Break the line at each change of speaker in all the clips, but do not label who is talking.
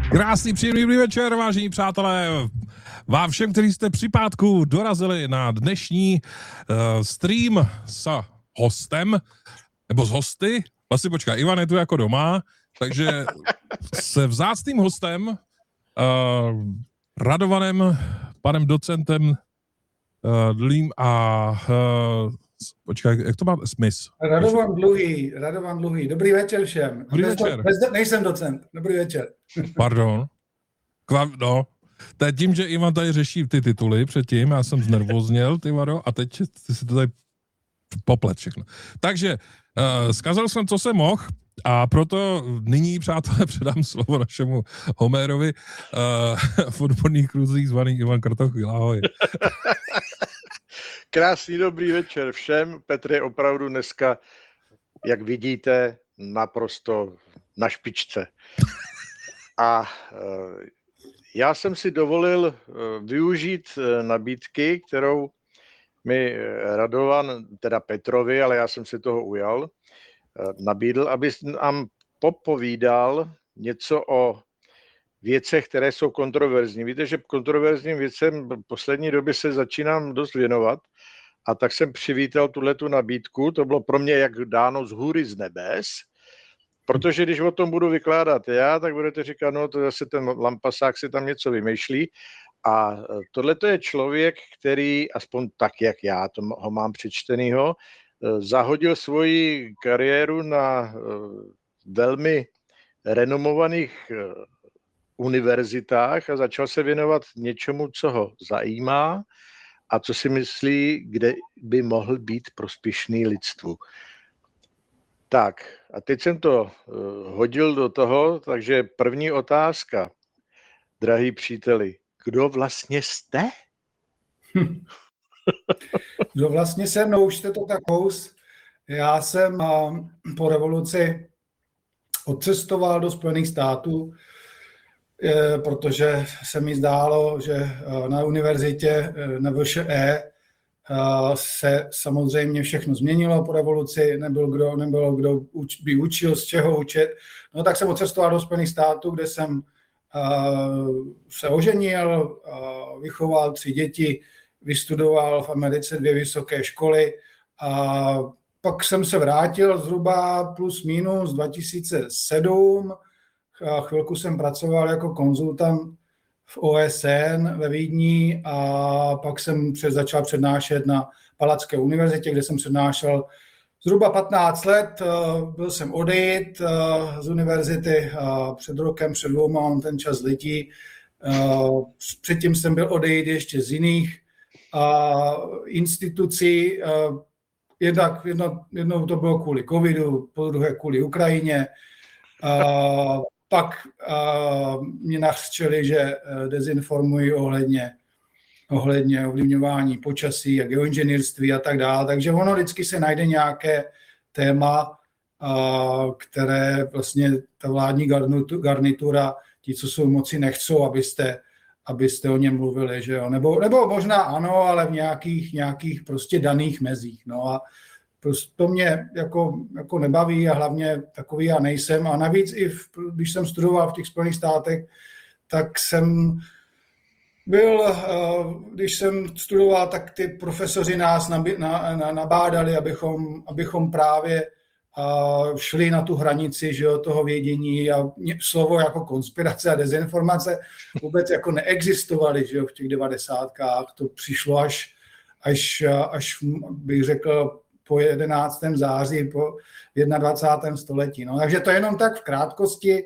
Krásný, příjemný dobrý večer, vážení přátelé. Vám všem, kteří jste při pátku dorazili na dnešní stream s hostem, nebo s hosty. Vlastně počkej, Ivan je tu jako doma, takže se vzácným hostem, Radovanem, panem docentem Dlým a počkej, jak to má? Smith.
Radovan Dluhý. Dobrý večer všem.
Dobrý večer.
Nejsem docent. Dobrý večer.
Pardon. No, to je tím, že Ivan tady řeší ty tituly předtím, já jsem znervozněl, ty vado, a teď si to tady poplet všechno. Takže zkazal jsem, co jsem mohl, a proto nyní, přátelé, předám slovo našemu Homérovi v odborných kruzích zvaný Ivan Kratochvíl. Ahoj.
Krásný dobrý večer všem. Petr je opravdu dneska, jak vidíte, naprosto na špičce. A já jsem si dovolil využít nabídky, kterou mi Radovan, teda Petrovi, ale já jsem si toho ujal, nabídl, aby nám popovídal něco o věcech, které jsou kontroverzní. Víte, že kontroverzním věcem v poslední době se začínám dost věnovat, a tak jsem přivítal tuhletu nabídku. To bylo pro mě jak dáno z hůry z nebes, protože když o tom budu vykládat já, tak budete říkat, no to zase ten lampasák si tam něco vymýšlí. A tohle je člověk, který, aspoň tak, jak já ho mám přečtenýho, zahodil svoji kariéru na velmi renomovaných univerzitách a začal se věnovat něčemu, co ho zajímá a co si myslí, kde by mohl být prospěšný lidstvu. Tak, a teď jsem to hodil do toho, takže první otázka, drahý příteli, kdo vlastně jste?
Kdo vlastně jsem, no už jste to tak hous. Já jsem po revoluci odcestoval do Spojených států, protože se mi zdálo, že na univerzitě na VŠE se samozřejmě všechno změnilo po revoluci, nebylo kdo by učil, z čeho učit. No tak jsem odcestoval do Spojených států, kde jsem se oženil, vychoval 3 děti, vystudoval v Americe 2 vysoké školy a pak jsem se vrátil zhruba plus minus 2007. Chvilku jsem pracoval jako konzultant v OSN ve Vídni a pak jsem začal přednášet na Palacké univerzitě, kde jsem přednášel zhruba 15 let. Byl jsem odejít z univerzity před rokem, před 2, on ten čas letí. Předtím jsem byl odejít ještě z jiných institucí. Jednou to bylo kvůli covidu, po druhé kvůli Ukrajině. Pak mě nařčeli, že dezinformuji ohledně ovlivňování počasí a geoinženýrství a tak dále. Takže ono vždycky se najde nějaké téma, které vlastně ta vládní garnitura, ti, co jsou v moci, nechcou, abyste o něm mluvili, že jo? Nebo možná ano, ale v nějakých prostě daných mezích. No a prostě to mě jako nebaví a hlavně takový já nejsem. A navíc když jsem studoval v těch Spojených státech, tak jsem byl, když jsem studoval, tak ty profesoři nás nabádali, abychom právě šli na tu hranici, že jo, toho vědění, a slovo jako konspirace a dezinformace vůbec jako neexistovaly, že jo, v těch 90kách. To přišlo až bych řekl po 11. září, po 21. století. No, takže to je jenom tak v krátkosti.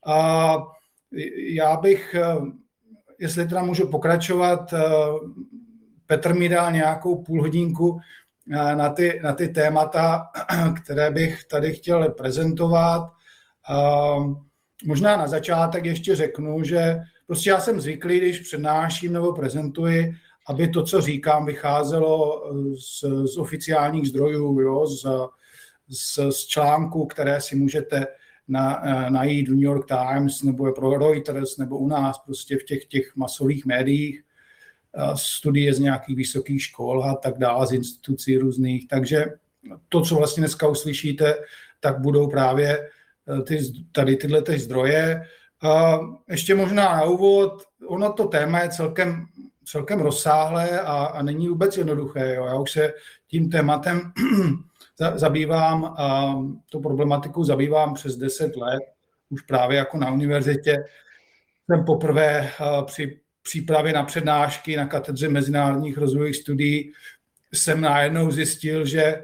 Já bych, jestli teda můžu pokračovat, Petr mi dal nějakou půlhodinku na ty témata, které bych tady chtěl prezentovat. Možná na začátek ještě řeknu, že prostě já jsem zvyklý, když přednáším nebo prezentuji, aby to, co říkám, vycházelo z oficiálních zdrojů, jo, z článků, které si můžete najít v New York Times nebo pro Reuters nebo u nás prostě v těch masových médiích, studie z nějakých vysokých škol a tak dále, z institucí různých. Takže to, co vlastně dneska uslyšíte, tak budou právě tyhle zdroje. Ještě možná na úvod, ono to téma je celkem rozsáhlé a není vůbec jednoduché. Jo. Já už se tím tématem zabývám, tu problematiku zabývám přes 10 let, už právě jako na univerzitě. Jsem poprvé při přípravě na přednášky na katedře mezinárodních rozvojových studií jsem najednou zjistil, že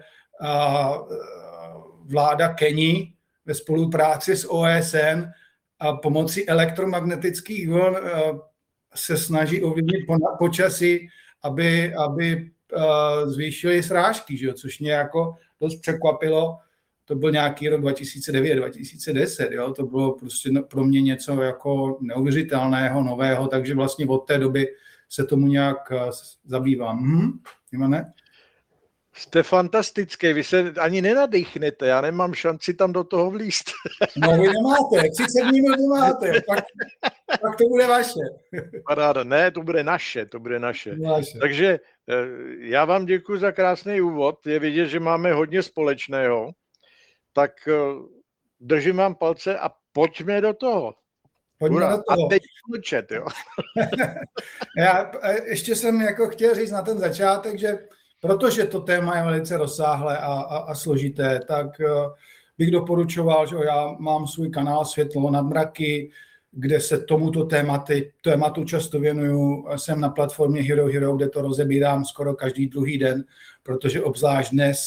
vláda Keni ve spolupráci s OSN a pomocí elektromagnetických vln se snaží ovlivnit počasí, aby zvýšili srážky, že jo? Což mě jako dost překvapilo. To byl nějaký rok 2009, 2010, jo? To bylo prostě pro mě něco jako neuvěřitelného, nového, takže vlastně od té doby se tomu nějak zabývám. Ivane?
Jste fantastický, vy se ani nenadýchnete, já nemám šanci tam do toho vlízt.
No vy nemáte, 30 minut nemáte, pak to bude vaše.
Paráda, ne, to bude naše. Takže já vám děkuji za krásný úvod, je vidět, že máme hodně společného, tak držím vám palce a pojďme do toho. A teď mlčet, jo.
Já ještě jsem jako chtěl říct na ten začátek, že protože to téma je velice rozsáhlé a složité, tak bych doporučoval, že já mám svůj kanál Světlo nad mraky, kde se tomuto tématu často věnuju. Jsem na platformě Hero Hero, kde to rozebírám skoro každý druhý den, protože obzvlášť dnes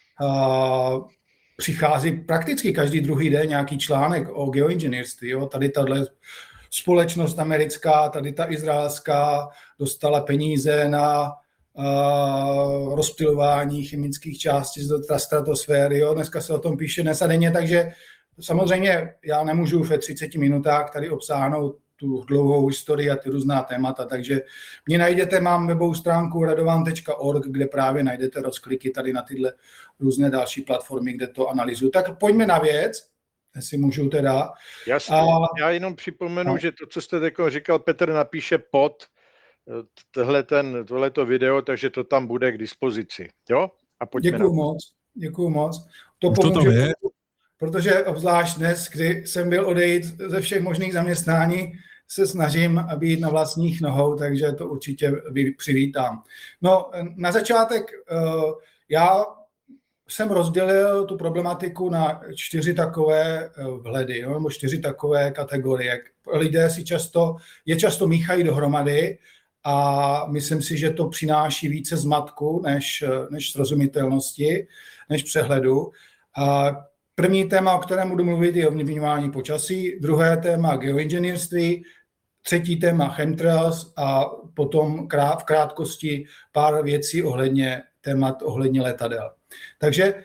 přichází prakticky každý druhý den nějaký článek o geoinženýrství. Jo? Tady tahle společnost americká, tady ta izraelská dostala peníze na rozptylování chemických částic do stratosféry. Jo? Dneska se o tom píše dnes a denně, takže samozřejmě já nemůžu ve 30 minutách tady obsáhnout tu dlouhou historii a ty různá témata, takže mě najdete, mám webovou stránku radovan.org, kde právě najdete rozkliky tady na tyhle různé další platformy, kde to analyzuju. Tak pojďme na věc, jestli můžu teda.
Jasně, já jenom připomenu, že to, co jste říkal, Petr napíše pod tohleto video, takže to tam bude k dispozici. Jo? A pojďme.
Děkuju moc. To pomůže, protože obzvlášť dnes, kdy jsem byl odejít ze všech možných zaměstnání, se snažím být na vlastních nohou, takže to určitě přivítám. No, na začátek já jsem rozdělil tu problematiku na 4 takové vhledy, nebo 4 takové kategorie. Lidé si často míchají dohromady a myslím si, že to přináší více zmatku než srozumitelnosti, než přehledu. První téma, o kterém budu mluvit, je ovlivňování počasí, druhé téma geoinženýrství, třetí téma chemtrails a potom v krátkosti pár věcí ohledně letadel. Takže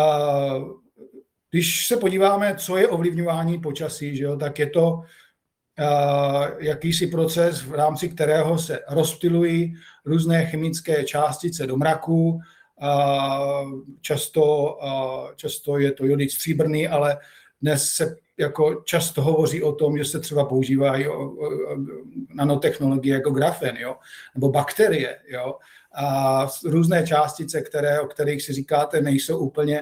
když se podíváme, co je ovlivňování počasí, že jo, tak je to jakýsi proces, v rámci kterého se rozptylují různé chemické částice do mraků. Často je to jodid stříbrný, ale dnes se jako často hovoří o tom, že se třeba používají nanotechnologie jako grafen, jo, nebo bakterie, jo, a různé částice, o kterých si říkáte, nejsou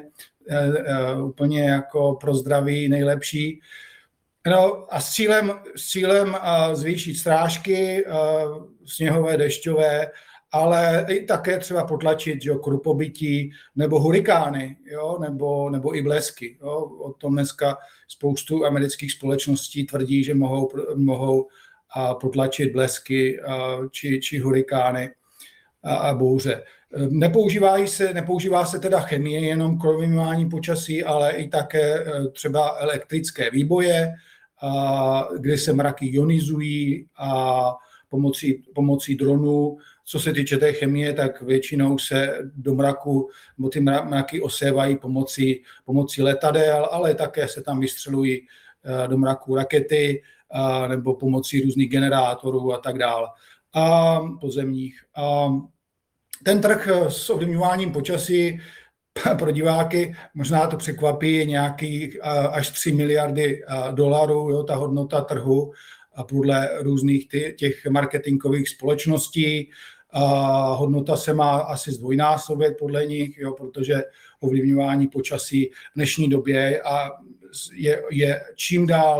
úplně jako pro zdraví nejlepší. No a s cílem zvýšit srážky sněhové, dešťové, ale i také třeba potlačit, jo, krupobytí nebo hurikány, jo, nebo i blesky. Jo. O tom dneska spoustu amerických společností tvrdí, že mohou potlačit blesky či hurikány a bouře. Nepoužívá se teda chemie jenom k ovlivňování počasí, ale i také třeba elektrické výboje, kde se mraky ionizují a pomocí dronů. Co se týče té chemie, tak většinou se do mraku, nebo ty mraky osévají pomocí letadel, ale také se tam vystřelují do mraku rakety nebo pomocí různých generátorů a tak dále. A pozemních. Ten trh s ovlivňováním počasí pro diváky, možná to překvapí, je nějaký až 3 miliardy dolarů, jo, ta hodnota trhu a podle různých těch marketingových společností. Hodnota se má asi zdvojnásobit podle nich, jo, protože ovlivňování počasí v dnešní době je čím dál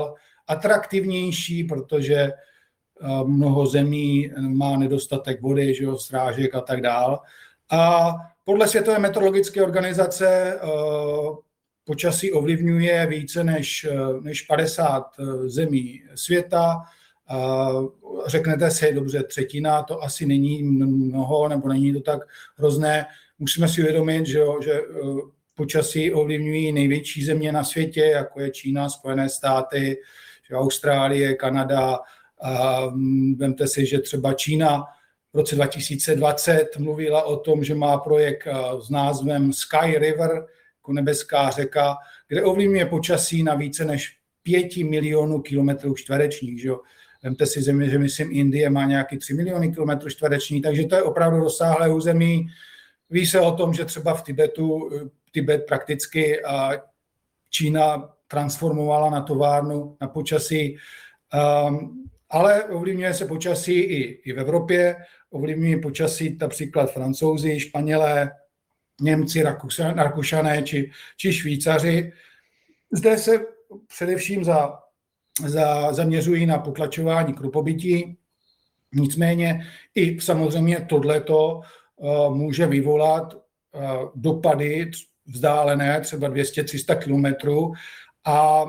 atraktivnější, protože mnoho zemí má nedostatek vody, že jo, srážek a tak dál. A podle Světové meteorologické organizace počasí ovlivňuje více než 50 zemí světa. Řeknete si, dobře, třetina, to asi není mnoho, nebo není to tak hrozné. Musíme si uvědomit, že počasí ovlivňují největší země na světě, jako je Čína, Spojené státy, Austrálie, Kanada. Vemte si, že třeba Čína v roce 2020 mluvila o tom, že má projekt s názvem Sky River, jako nebeská řeka, kde ovlivňuje počasí na více než 5 milionů kilometrů čtverečních. Že? Vemte si země, že myslím Indie má nějaký 3 miliony kilometrů čtverečních, takže to je opravdu rozsáhlé území. Ví se o tom, že třeba v Tibet prakticky Čína transformovala na továrnu na počasí, ale ovlivňuje se počasí i v Evropě, ovlivňují počasí například Francouzi, Španělé, Němci, Rakušané či Švýcaři. Zde se především zaměřují na potlačování krupobytí, nicméně i samozřejmě tohleto může vyvolat dopady vzdálené, třeba 200-300 kilometrů. A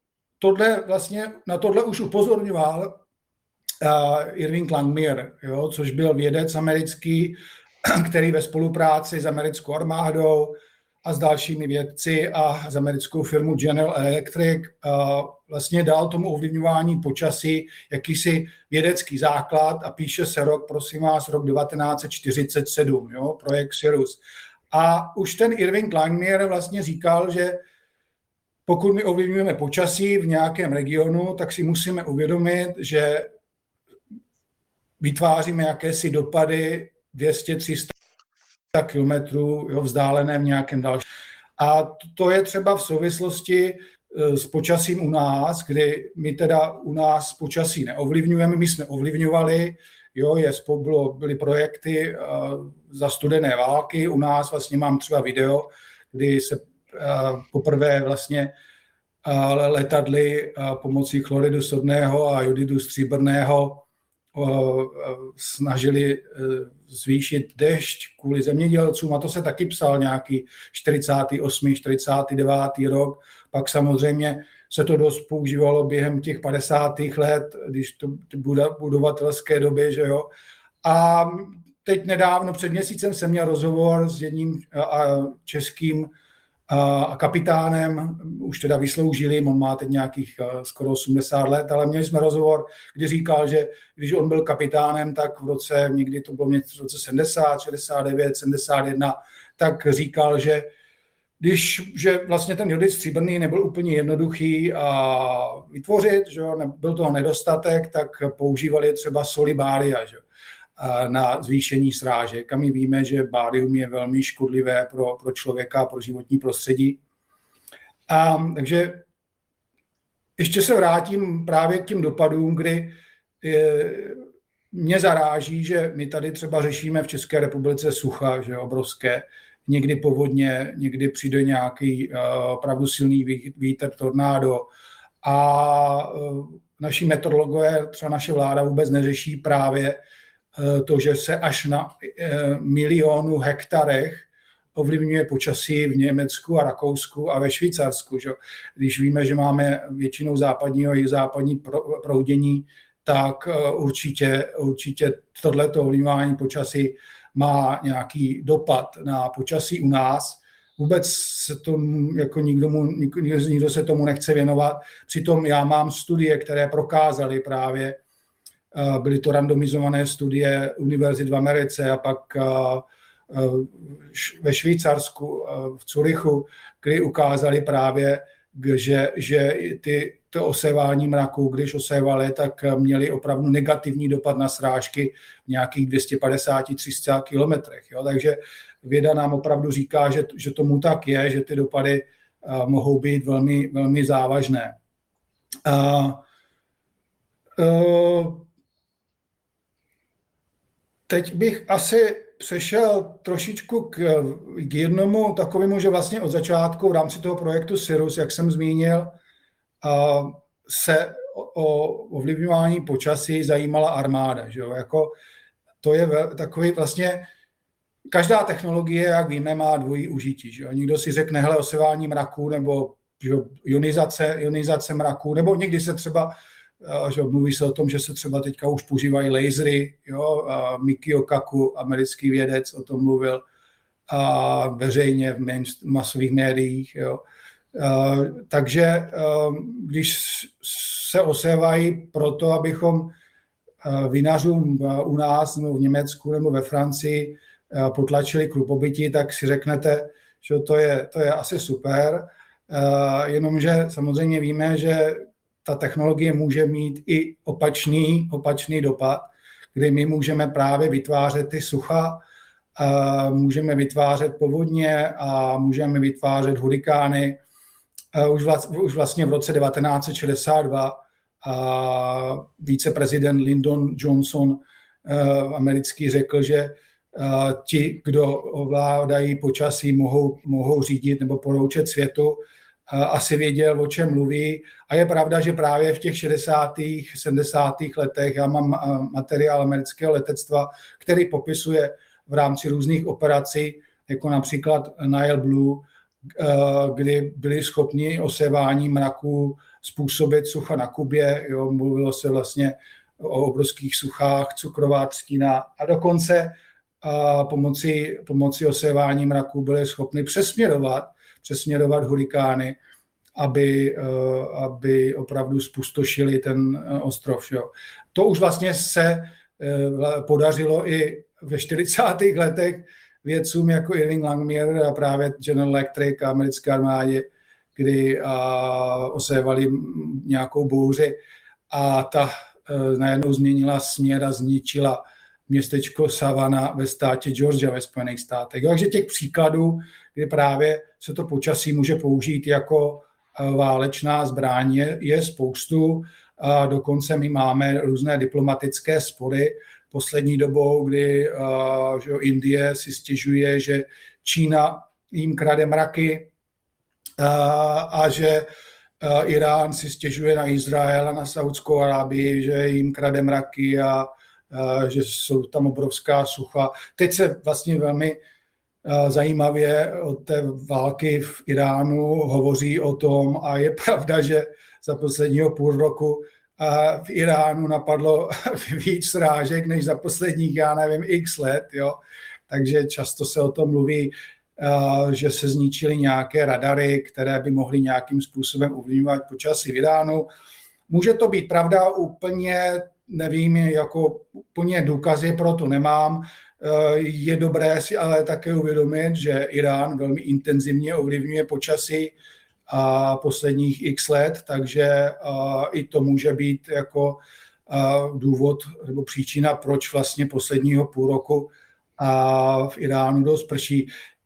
na tohle už upozorňoval Irving Langmuir, což byl vědec americký, který ve spolupráci s americkou armádou a s dalšími vědci a s americkou firmou General Electric vlastně dal tomu ovlivňování počasí jakýsi vědecký základ a píše se rok 1947, projekt Cirrus. A už ten Irving Langmuir vlastně říkal, že pokud my ovlivňujeme počasí v nějakém regionu, tak si musíme uvědomit, že vytváříme jakési dopady 200-300 kilometrů vzdálené v nějakém dalším. A to je třeba v souvislosti s počasím u nás, kdy my teda u nás počasí neovlivňujeme, my jsme ovlivňovali, byly projekty za studené války, u nás vlastně mám třeba video, kdy se poprvé vlastně letadly pomocí chloridu sodného a jodidu stříbrného snažili zvýšit dešť kvůli zemědělcům a to se taky psal nějaký 48., 49. rok. Pak samozřejmě se to dost používalo během těch 50. let, když to budovatelské doby, že jo. A teď nedávno, před měsícem jsem měl rozhovor s jedním českým kapitánem, už teda vysloužilým, on má teď nějakých skoro 80 let, ale měli jsme rozhovor, kdy říkal, že když on byl kapitánem, tak někdy to bylo v roce 70, 69, 71, tak říkal, že že vlastně ten jodid stříbrný nebyl úplně jednoduchý vytvořit, že byl toho nedostatek, tak používali třeba soli bária, že na zvýšení srážek. A my víme, že bárium je velmi škodlivé pro člověka a pro životní prostředí. Takže ještě se vrátím právě k těm dopadům, kdy mě zaráží, že my tady třeba řešíme v České republice sucha, že obrovské, někdy povodně, někdy přijde nějaký opravdu silný vítr, tornádo a naši meteorologové, třeba naše vláda vůbec neřeší právě to, že se až na milionu hektarech ovlivňuje počasí v Německu a Rakousku a ve Švýcarsku. Že? Když víme, že máme většinou západního i západní proudění, tak určitě tohleto ovlivňování počasí má nějaký dopad na počasí u nás. Vůbec se to, jako nikdo se tomu nechce věnovat. Přitom já mám studie, které prokázaly právě, byly to randomizované studie univerzit v Americe a pak ve Švýcarsku, v Curychu, kdy ukázali právě, že to osévání mraků, když osévali, tak měli opravdu negativní dopad na srážky v nějakých 250-300 kilometrech. Takže věda nám opravdu říká, že tomu tak je, že ty dopady mohou být velmi, velmi závažné. Teď bych asi přešel trošičku k jednomu takovému, že vlastně od začátku v rámci toho projektu Cirrus, jak jsem zmínil, se o ovlivňování počasí zajímala armáda. Že jo? Jako, to je takový vlastně, každá technologie, jak víme, má dvojí užití. Že jo? Někdo si řekne, hele, osevání mraků nebo že ionizace mraků, nebo někdy se třeba, že mluví se o tom, že se třeba teďka už používají lasery, jo? Mikio Kaku, americký vědec, o tom mluvil a veřejně v masových médiích. Jo? Takže když se osévají proto, abychom vinařům u nás nebo v Německu nebo ve Francii potlačili krupobytí, tak si řeknete, že to je asi super, jenomže samozřejmě víme, že ta technologie může mít i opačný dopad, kdy my můžeme právě vytvářet ty sucha, můžeme vytvářet povodně a můžeme vytvářet hurikány. Už vlastně v roce 1962 viceprezident Lyndon Johnson americký řekl, že ti, kdo ovládají počasí, mohou řídit nebo poroučet světu, asi věděl, o čem mluví. A je pravda, že právě v těch 60. 70. letech já mám materiál amerického letectva, který popisuje v rámci různých operací, jako například Nile Blue, kdy byli schopni osévání mraků způsobit sucha na Kubě. Jo, mluvilo se vlastně o obrovských suchách, cukrová třtina a dokonce pomocí osévání mraků byli schopni přesměrovat hurikány, aby opravdu spustošili ten ostrov. Jo. To už vlastně se podařilo i ve 40. letech vědcům jako Irving Langmuir a právě General Electric a americké armádě, kdy osévali nějakou bouři a ta najednou změnila směr a zničila městečko Savannah ve státě Georgia ve Spojených státech. Takže těch příkladů, kdy právě se to počasí může použít jako válečná zbraň, je spoustu. A dokonce my máme různé diplomatické spory poslední dobou, kdy Indie si stěžuje, že Čína jim krade mraky a že Irán si stěžuje na Izrael a na Saudskou Arábii, že jim krade mraky a že jsou tam obrovská sucha. Teď se vlastně velmi zajímavě od té války v Iránu hovoří o tom a je pravda, že za posledního půl roku v Iránu napadlo víc srážek než za posledních, já nevím, x let. Jo? Takže často se o tom mluví, že se zničily nějaké radary, které by mohly nějakým způsobem ovlivňovat počasí v Iránu. Může to být pravda, úplně nevím, jako úplně důkazy pro to nemám. Je dobré si ale také uvědomit, že Irán velmi intenzivně ovlivňuje počasí a posledních x let, takže i to může být jako důvod nebo příčina, proč vlastně posledního půl roku v Iránu dost prší.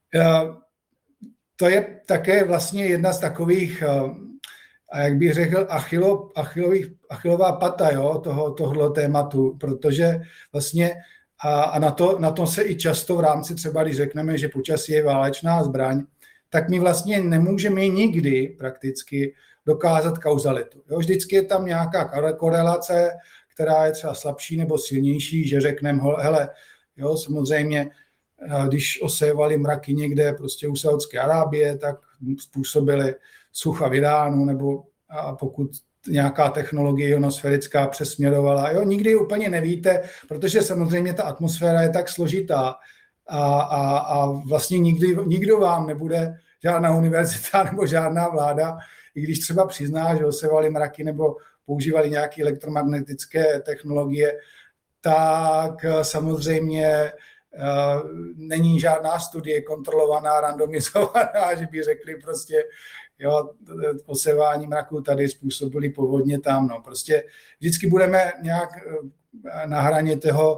To je také vlastně jedna z takových, jak bych řekl, achilová pata, jo, tohoto tématu, protože vlastně a na to se i často v rámci třeba, když řekneme, že počasí je válečná zbraň, tak my vlastně nemůžeme nikdy prakticky dokázat kauzalitu. Jo, vždycky je tam nějaká korelace, která je třeba slabší nebo silnější, že řekneme, hele, jo, samozřejmě, když osévali mraky někde prostě u Saudské Arábie, tak způsobili sucha v Iránu, nebo pokud nějaká technologie ionosférická přesměrovala. Jo, nikdy úplně nevíte, protože samozřejmě ta atmosféra je tak složitá a vlastně nikdo vám nebude, žádná univerzita nebo žádná vláda, i když třeba přizná, že osévali mraky nebo používali nějaké elektromagnetické technologie, tak samozřejmě není žádná studie kontrolovaná, randomizovaná, že by řekli prostě, jo, osévání mraků tady způsobili povodně tam. No. Prostě vždycky budeme nějak na hraně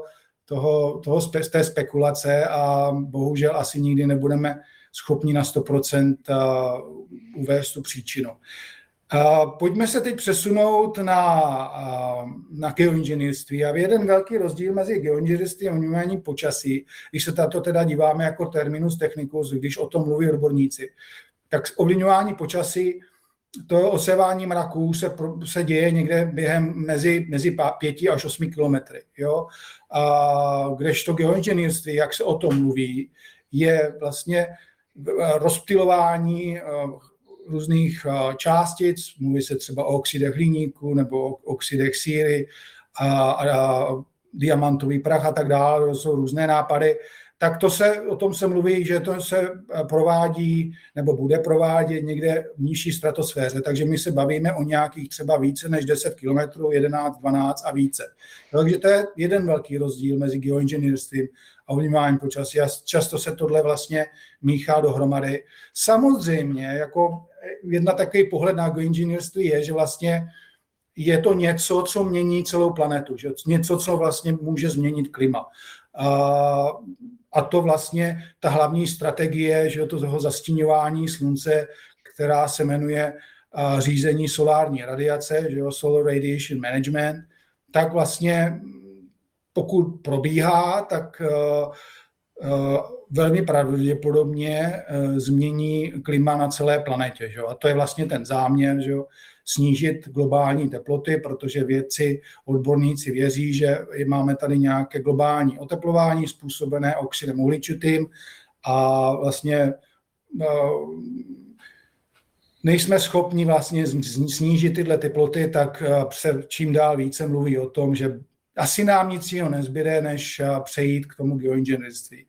té spekulace a bohužel asi nikdy nebudeme schopni na 100% uvést tu příčinu. Pojďme se teď přesunout na geoinženýrství. A jeden velký rozdíl mezi geoinženýrstvím a ovlivňováním počasí, když se tato teda díváme jako terminus technicus, když o tom mluví odborníci, tak ovlivňování počasí to osévání mraků se děje někde mezi 5 až 8 kilometry. Jo? A kdežto geoinženýrství, jak se o tom mluví, je vlastně rozptylování různých částic, mluví se třeba o oxidech hliníku nebo o oxidech síry a diamantový prach a tak dále, to jsou různé nápady, tak o tom se mluví, že to se provádí nebo bude provádět někde v nižší stratosféře, takže my se bavíme o nějakých třeba více než 10 kilometrů, 11, 12 a více. Takže to je jeden velký rozdíl mezi geoinženýrstvím a ovlivňováním počasí a často se tohle vlastně míchá dohromady. Samozřejmě, jako jedna takový pohled na geoinženýrství je, že vlastně je to něco, co mění celou planetu, že něco, co vlastně může změnit klima. A to vlastně ta hlavní strategie, že toho zastíňování slunce, která se jmenuje řízení solární radiace, že Solar Radiation Management, tak vlastně pokud probíhá, tak velmi pravděpodobně změní klima na celé planetě. Že? A to je vlastně ten záměr, že? Snížit globální teploty, protože vědci, odborníci věří, že máme tady nějaké globální oteplování způsobené oxidem uhličitým a vlastně nejsme schopni vlastně snížit tyhle teploty, tak se čím dál více mluví o tom, že asi nám nic jiného nezbyde, než přejít k tomu geoinženýrství.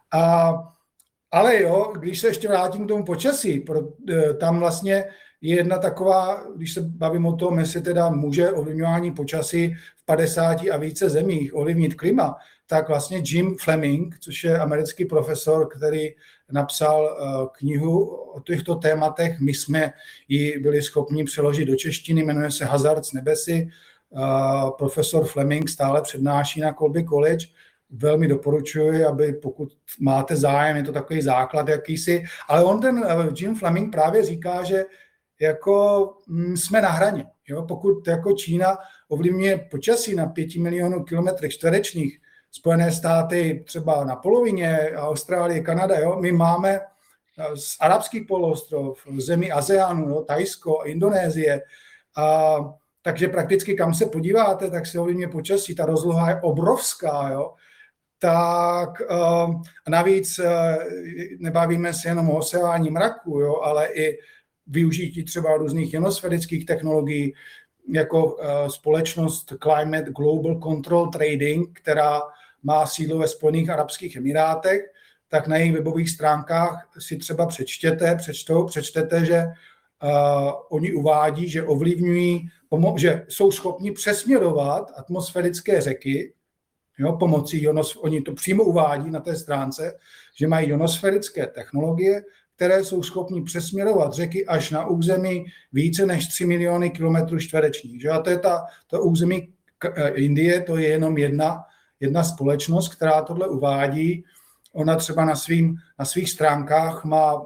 Ale jo, když se ještě vrátím k tomu počasí, tam vlastně je jedna taková, když se bavím o tom, jestli teda může ovlivňování počasí v 50 a více zemích ovlivnit klima, tak vlastně Jim Fleming, což je americký profesor, který napsal knihu o těchto tématech, my jsme ji byli schopni přeložit do češtiny, jmenuje se Hazard z nebesy. Profesor Fleming stále přednáší na Colby College. Velmi doporučuji, aby pokud máte zájem, je to takový základ jakýsi, ale Jim Fleming právě říká, že jako jsme na hraně. Jo? Pokud jako Čína ovlivňuje počasí na 5 milionů kilometrech čtverečních, Spojené státy třeba na polovině, Austrálie, Kanada, jo? My máme z arabských poloostrov, zemi ASEANu, jo? Thajsko, Indonésie, takže prakticky kam se podíváte, tak se ovlivňuje počasí, ta rozloha je obrovská, jo? Tak a navíc nebavíme se jenom o osévání mraku, jo? Ale i využití třeba různých ionosférických technologií, jako společnost Climate Global Control Trading, která má sídlo ve Spojených arabských emirátech, tak na jejich webových stránkách si třeba přečtete, že oni uvádí, že ovlivňují, že jsou schopni přesměrovat atmosférické řeky, jo, pomocí oni to přímo uvádí na té stránce, že mají ionosférické technologie, které jsou schopni přesměrovat řeky až na území více než 3 miliony kilometrů čtverečních. Že? A to je to území Indie, to je jenom jedna společnost, která tohle uvádí. Ona třeba na svých stránkách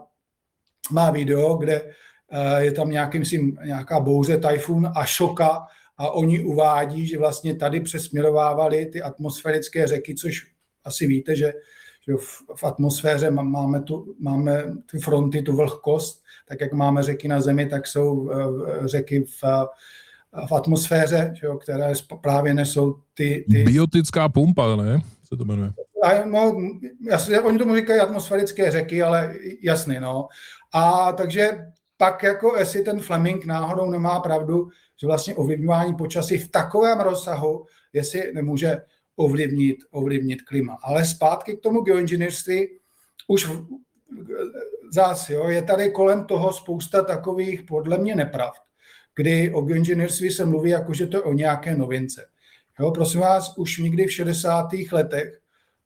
má video, kde je tam nějaká bouře, tajfun a šoka a oni uvádí, že vlastně tady přesměrovávali ty atmosférické řeky, což asi víte, že v atmosféře máme ty fronty, tu vlhkost, tak jak máme řeky na Zemi, tak jsou řeky v atmosféře, které právě nesou ty...
Biotická pumpa, ne? Se to jmenuje.
Oni tomu říkají atmosférické řeky, ale jasný, no. A takže pak jako jestli ten Fleming náhodou nemá pravdu, že vlastně ovlivňování počasí v takovém rozsahu, jestli nemůže ovlivnit klima. Ale zpátky k tomu geoinženýrství, už zase, jo, je tady kolem toho spousta takových podle mě nepravd, kdy o geoinženýrství se mluví jako, že to je o nějaké novince. Jo, prosím vás, už někdy v 60. letech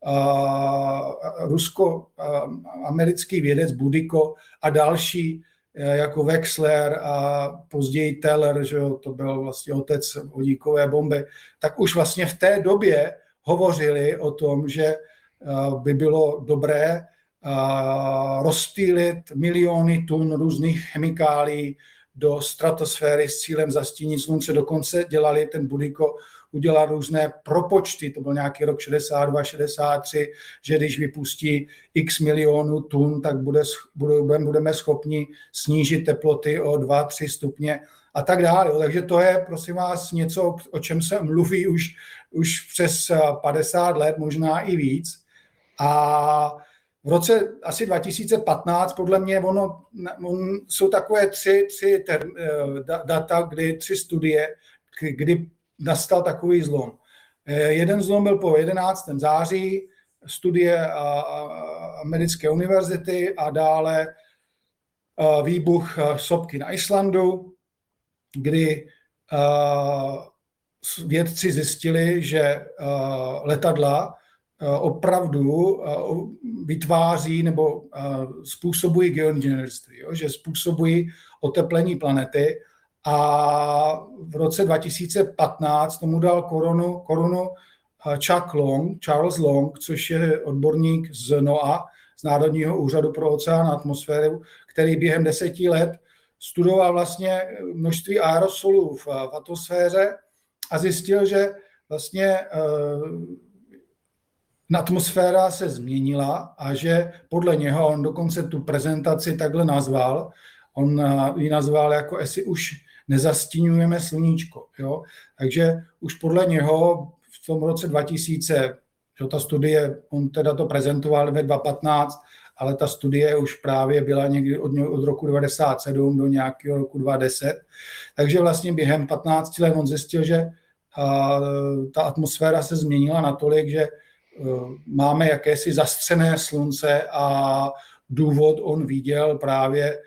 rusko-americký vědec Budiko a další, jako Wexler a později Teller, že jo, to byl vlastně otec vodíkové bomby, tak už vlastně v té době hovořili o tom, že by bylo dobré rozptýlit miliony tun různých chemikálií do stratosféry s cílem zastínit slunce. Dokonce dělali, ten Budiko udělal různé propočty, to byl nějaký rok 62, 63, že když vypustí x milionů tun, tak budeme schopni snížit teploty o 2-3 stupně a tak dále. Takže to je, prosím vás, něco, o čem se mluví už přes 50 let, možná i víc. A v roce asi 2015, podle mě, jsou takové tři data, tři studie, kdy nastal takový zlom. Jeden zlom byl po 11. září, studie Americké univerzity a dále výbuch sopky na Islandu, kdy vědci zjistili, že letadla opravdu vytváří nebo způsobují geoinženýrství, že způsobují oteplení planety. A v roce 2015 tomu dal korunu Charles Long, což je odborník z NOAA, z Národního úřadu pro oceán a atmosféru, který během 10 let studoval vlastně množství aerosolů v atmosféře a zjistil, že vlastně atmosféra se změnila a že podle něho, on dokonce tu prezentaci takhle nazval, on ji nazval jako jestli už nezastínujeme sluníčko. Jo? Takže už podle něho v tom roce 2000, že ta studie, on teda to prezentoval ve 2015, ale ta studie už právě byla někdy od roku 1997 do nějakého roku 2010. Takže vlastně během 15 let on zjistil, že ta atmosféra se změnila natolik, že máme jakési zastřené slunce a důvod on viděl právě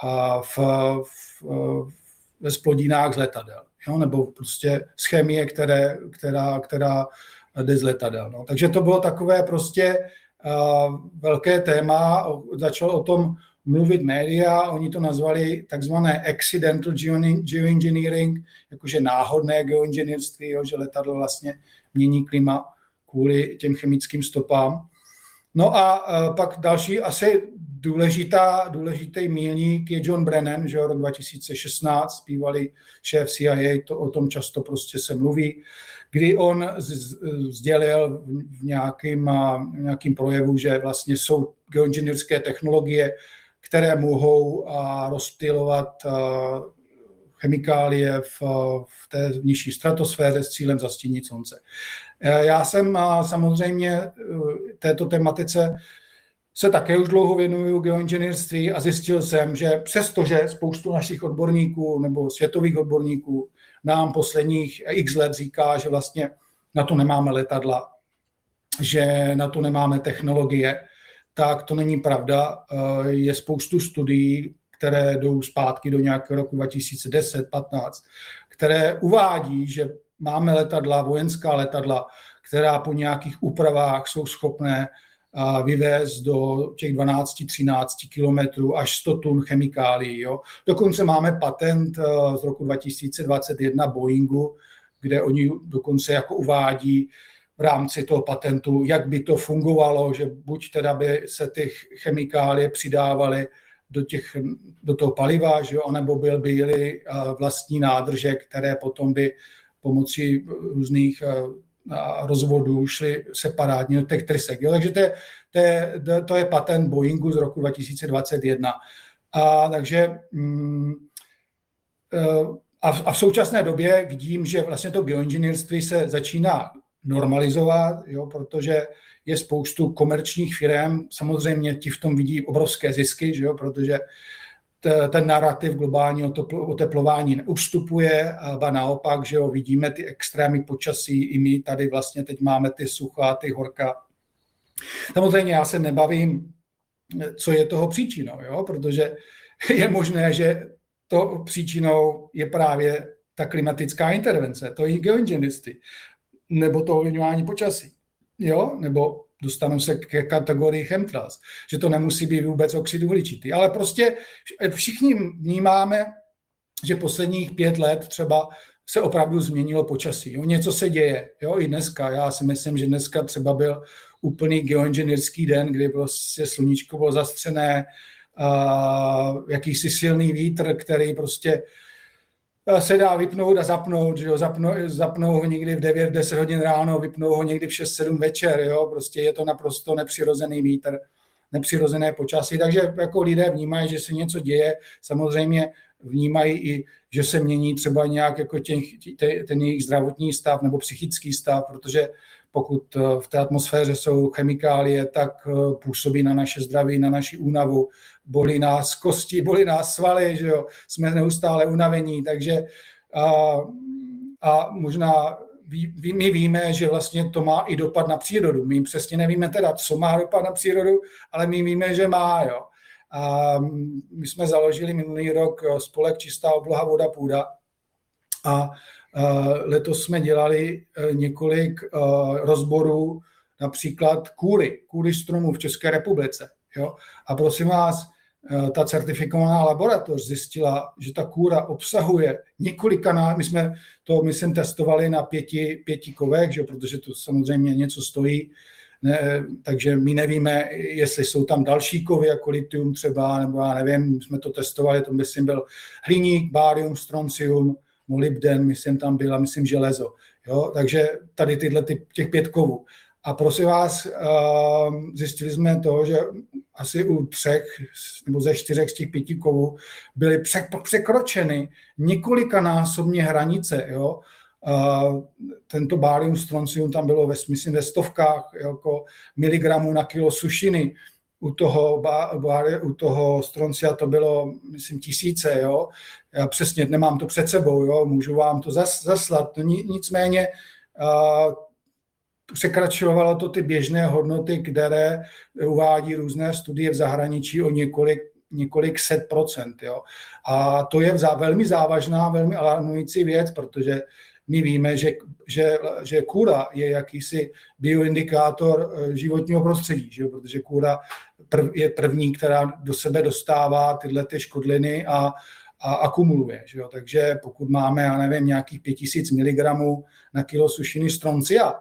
ve splodinách z letadel, jo? Nebo prostě z chemie, která jde z letadel. No. Takže to bylo takové prostě velké téma, začalo o tom mluvit média, oni to nazvali takzvané accidental geoengineering, jakože náhodné geoinženýrství, že letadlo vlastně mění klima kvůli těm chemickým stopám. No a pak další asi důležitý milník je John Brennan, že rok 2016, bývalý šéf CIA, o tom často prostě se mluví, kdy on sdělil v nějakým projevu, že vlastně jsou geoinženýrské technologie, které mohou rozptylovat chemikálie v té nižší stratosféře s cílem zastínit slunce. Já jsem samozřejmě této tematice se také už dlouho věnuju geoinženýrství a zjistil jsem, že přestože spoustu našich odborníků nebo světových odborníků nám posledních x let říká, že vlastně na to nemáme letadla, že na to nemáme technologie, tak to není pravda. Je spoustu studií, které jdou zpátky do nějakého roku 2010-15, které uvádí, že máme letadla, vojenská letadla, která po nějakých úpravách jsou schopné vyvést do těch 12-13 kilometrů až 100 tun chemikálií. Jo. Dokonce máme patent z roku 2021 Boeingu, kde oni dokonce jako uvádí v rámci toho patentu, jak by to fungovalo, že buď teda by se ty chemikálie přidávaly do toho paliva, že jo, anebo byly vlastní nádrže, které potom by pomocí různých rozvodů šly separátně do těch trysek. Jo? Takže to je patent Boeingu z roku 2021. Takže v současné době vidím, že vlastně to geoinženýrství se začíná normalizovat, jo? Protože je spoustu komerčních firm, samozřejmě ti v tom vidí obrovské zisky, že jo? Protože ten narrativ globálního oteplování neustupuje, a naopak, že jo, vidíme ty extrémy počasí, i my tady vlastně teď máme ty sucha, ty horka. Samozřejmě já se nebavím, co je toho příčinou, jo? Protože je možné, že to příčinou je právě ta klimatická intervence, to je geoinženýrství, nebo to ovlivňování počasí, jo? Nebo dostanu se ke kategorii chemtrails, že to nemusí být vůbec oxid uhličitý. Ale prostě všichni vnímáme, že posledních 5 let třeba se opravdu změnilo počasí. Jo? Něco se děje, jo? I dneska. Já si myslím, že dneska třeba byl úplný geoinženýrský den, kdy prostě sluníčko bylo zastřené, jakýsi silný vítr, který prostě se dá vypnout a zapnout, že jo? Zapnou ho někdy v 9-10 hodin ráno, vypnou ho někdy v 6-7 večer, jo? Prostě je to naprosto nepřirozený vítr, nepřirozené počasí, takže jako lidé vnímají, že se něco děje, samozřejmě vnímají i, že se mění třeba nějak jako ten jejich zdravotní stav nebo psychický stav, protože pokud v té atmosféře jsou chemikálie, tak působí na naše zdraví, na naši únavu, bolí nás kosti, bolí nás svaly, že jo? Jsme neustále unavení, takže a možná my víme, že vlastně to má i dopad na přírodu. My přesně nevíme teda, co má dopad na přírodu, ale my víme, že má, jo. A my jsme založili minulý rok spolek Čistá obloha, voda, půda a letos jsme dělali několik rozborů, například kůry stromů v České republice. Jo? A prosím vás, ta certifikovaná laboratoř zjistila, že ta kůra obsahuje my jsme to, myslím, testovali na 5 kovech, že? Protože to samozřejmě něco stojí, ne, takže my nevíme, jestli jsou tam další kovy, jako litium třeba, nebo já nevím, jsme to testovali, to myslím byl hliník, bárium, stroncium, molybden, myslím tam byla, myslím železo. Jo? Takže tady těch 5 kovů. A prosím vás, zjistili jsme to, že asi u 3 nebo ze 4 z těch 5 kovů byly překročeny několikanásobně hranice. Jo? Tento bárium, stroncium tam bylo myslím ve stovkách jako miligramů na kilo sušiny. U toho stroncia to bylo, myslím, 1000, jo. Já přesně nemám to před sebou, jo. Můžu vám to zaslat. Nicméně překračovalo to ty běžné hodnoty, které uvádí různé studie v zahraničí o několik set procent, jo. A to je velmi závažná, velmi alarmující věc, protože my víme, že kůra je jakýsi bioindikátor životního prostředí, že? Protože kůra je první, která do sebe dostává tyhle ty škodliny a akumuluje. Že? Takže pokud máme, já nevím, nějakých 5000 mg na kilo sušiny stroncia,